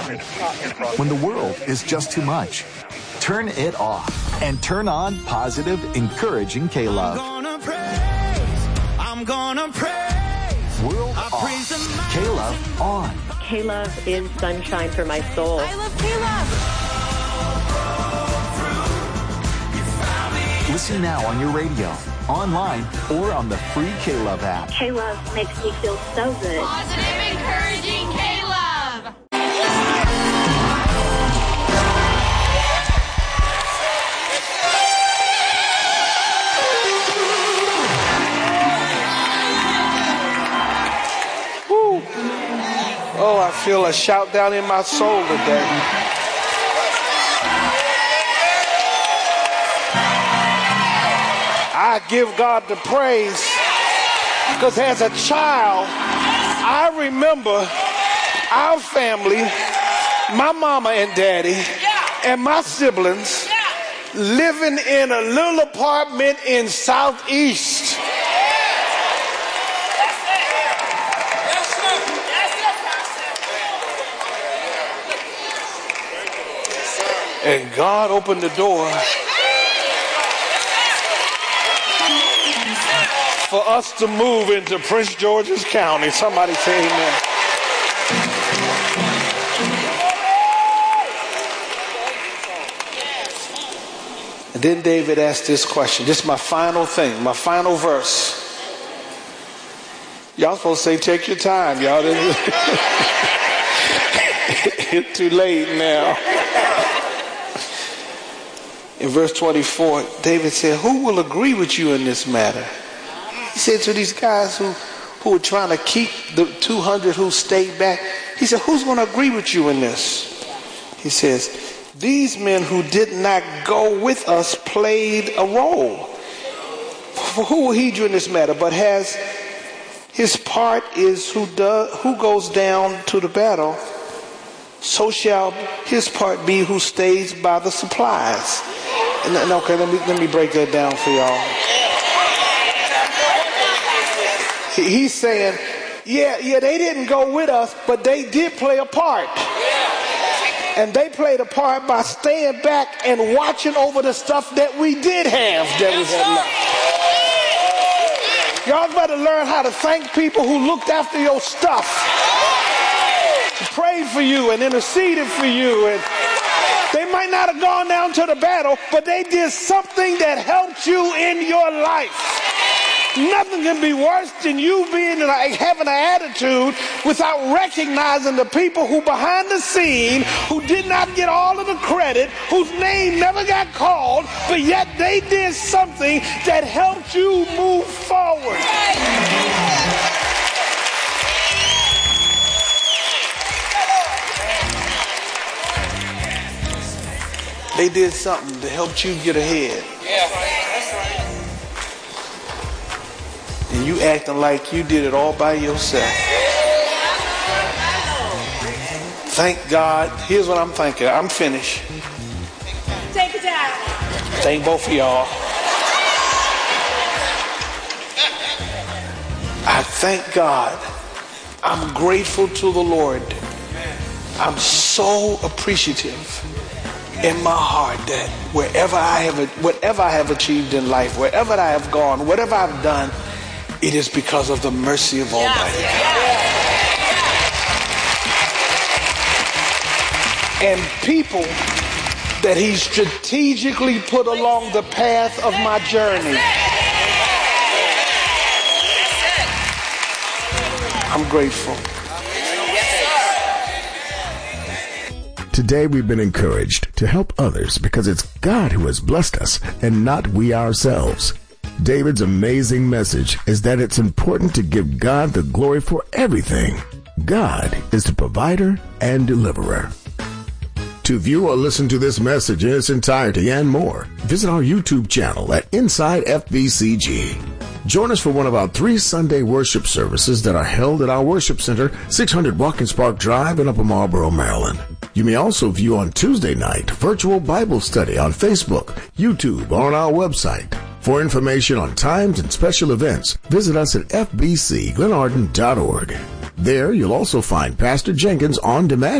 When the world is just too much, turn it off and turn on positive, encouraging K-Love. I'm gonna praise. World off. K-Love on. K-Love is sunshine for my soul. I love K-Love. Listen now on your radio, online, or on the free K-Love app. K-Love makes me feel so good. Positive, encouraging K-Love. Woo. Oh, I feel a shout down in my soul today. I give God the praise because as a child, I remember our family, my mama and daddy, and my siblings living in a little apartment in Southeast. And God opened the door for us to move into Prince George's County. Somebody say amen. And then David asked this question. This is my final thing, my final verse. Y'all supposed to say take your time. Y'all didn't. It's too late now. In verse 24, David said, who will agree with you in this matter? He said to these guys who were trying to keep the 200 who stayed back, he said, who's going to agree with you in this? He says, these men who did not go with us played a role. For who will heed you in this matter? But has his part is who goes down to the battle, so shall his part be who stays by the supplies. And, okay, let me break that down for y'all. He's saying, yeah, they didn't go with us, but they did play a part. And they played a part by staying back and watching over the stuff that we did have, that we had left. Y'all better learn how to thank people who looked after your stuff, prayed for you and interceded for you. And they might not have gone down to the battle, but they did something that helped you in your life. Nothing can be worse than you having an attitude without recognizing the people who behind the scene, who did not get all of the credit, whose name never got called, but yet they did something that helped you move forward. They did something to help you get ahead. And you acting like you did it all by yourself. Thank God. Here's what I'm thinking. I'm finished. Take it down. Thank both of y'all. I thank God. I'm grateful to the Lord. I'm so appreciative in my heart that whatever I have achieved in life, wherever I have gone, whatever I've done, it is because of the mercy of Almighty God. And people that He strategically put along the path of my journey. I'm grateful. Today we've been encouraged to help others because it's God who has blessed us and not we ourselves. David's amazing message is that it's important to give God the glory for everything. God is the provider and deliverer. To view or listen to this message in its entirety and more, visit our YouTube channel at Inside FBCG. Join us for one of our 3 Sunday worship services that are held at our worship center, 600 Watkins Park Drive in Upper Marlboro, Maryland. You may also view on Tuesday night virtual Bible study on Facebook, YouTube, or on our website. For information on times and special events, visit us at fbcglenarden.org. There, you'll also find Pastor Jenkins' on-demand